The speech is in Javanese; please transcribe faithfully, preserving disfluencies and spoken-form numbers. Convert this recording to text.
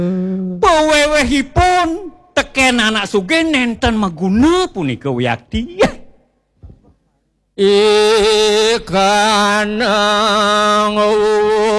Pewewehipun teken anak sugih nenten maguna punika wiyadi. Ikan